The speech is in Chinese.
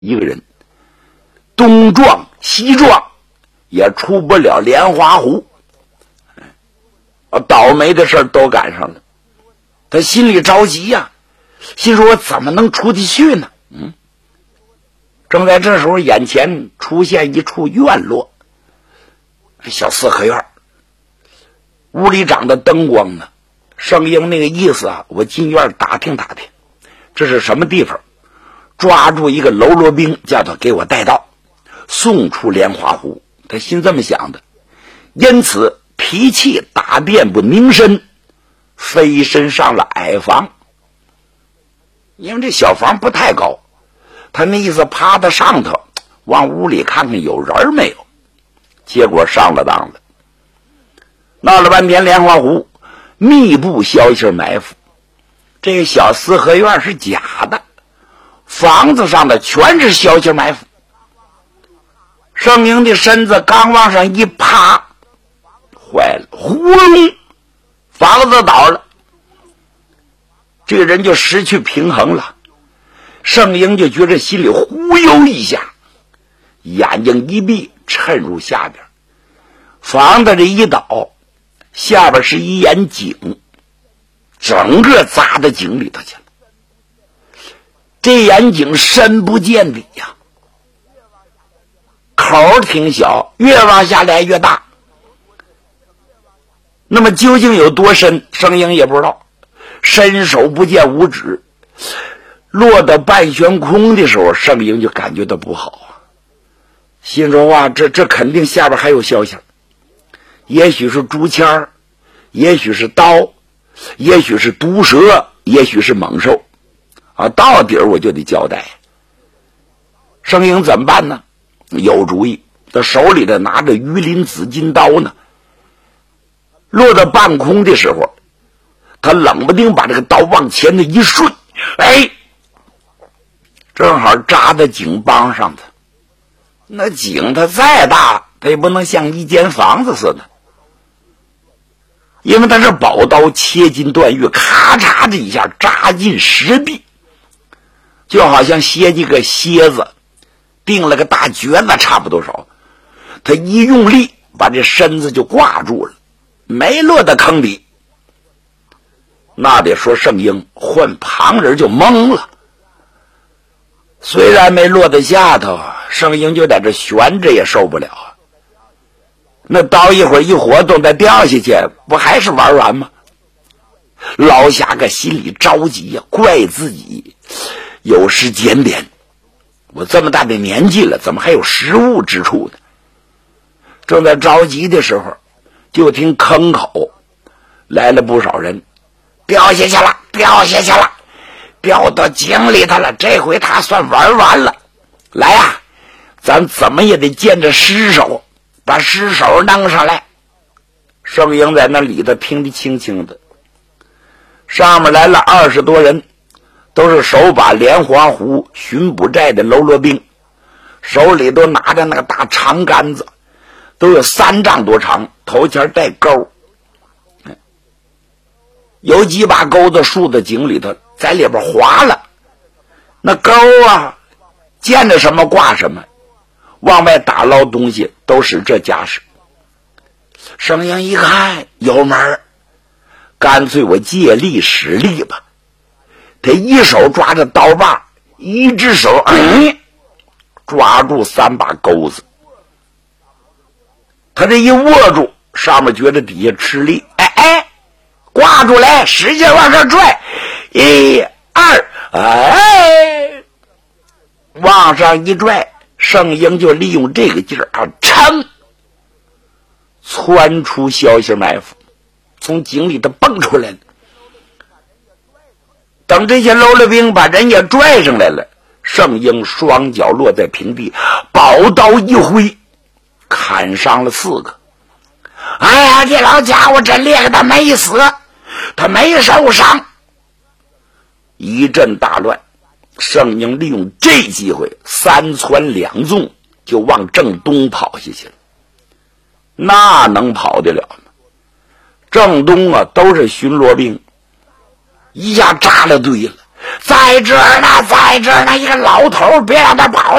一个人，东撞西撞，也出不了莲花湖。倒霉的事都赶上了，他心里着急呀，心说我怎么能出得去呢？正在这时候，眼前出现一处院落，小四合院，屋里长着灯光呢。圣婴那个意思啊，我进院打听打听，这是什么地方？抓住一个喽啰兵，叫他给我带到，送出莲花湖。他心这么想的，因此脾气大便不凝身，飞身上了矮房。因为这小房不太高，他那意思趴在上头，往屋里看看有人没有。结果上了当了，闹了半天莲花湖密布消息埋伏，这个小四合院是假的，房子上的全是消息埋伏。圣婴的身子刚往上一趴，坏了，呼隆，房子倒了，这个人就失去平衡了。圣婴就觉得心里忽悠一下，眼睛一闭，沉入下边。房子这一倒，下边是一眼井，整个砸到井里头去了。这眼井深不见底呀，口挺小，越往下来越大。那么究竟有多深，圣婴也不知道，伸手不见五指。落到半悬空的时候，圣婴就感觉到不好啊，心说哇，这肯定下边还有消息，也许是竹签，也许是刀，也许是毒蛇，也许是猛兽啊，到底儿我就得交代。圣婴怎么办呢？有主意，他手里的拿着鱼鳞紫金刀呢。落到半空的时候，他冷不丁把这个刀往前的一顺，正好扎在井帮上的。那井它再大，它也不能像一间房子似的，因为它是宝刀切金断玉，咔嚓的一下扎进石壁，就好像歇几个蝎子钉了个大橛子差不多少。他一用力把这身子就挂住了，没落到坑里。那得说圣婴换旁人就懵了，虽然没落在下头，圣婴就在这悬着也受不了啊。那刀一会儿一活动再掉下去，不还是玩完吗？老侠个心里着急呀，怪自己有失检点，我这么大的年纪了，怎么还有失误之处呢？正在着急的时候，就听坑口来了不少人，掉下去了，掉下去了，掉到井里头了，这回他算玩完了。来呀，咱怎么也得见着尸首，把尸首弄上来。圣婴在那里头听得清清的，上面来了20多人，都是手把莲花湖巡捕寨的喽啰兵，手里都拿着那个大长杆子，都有3丈多长，头前带钩，有几把钩子竖在井里头，在里边划了。那钩啊，见着什么挂什么，往外打捞东西都是这架势。圣婴一看有门，干脆我借力使力吧。他一手抓着刀把，一只手抓住3把钩子。他这一握住，上面觉得底下吃力，挂住来，使劲往上拽，1、2，往上一拽，圣婴就利用这个劲儿啊，撑窜出消息埋伏，从井里头蹦出来了。等这些喽啰兵把人也拽上来了，圣婴双脚落在平地，宝刀一挥，砍伤了4个。哎呀，这老家伙真厉害，他没死，他没受伤。一阵大乱，圣婴利用这机会3窜2纵，就往正东跑下去了。那能跑得了吗？正东啊，都是巡逻兵，一下扎了堆了。 在这儿呢，在这儿呢！一个老头，别让他跑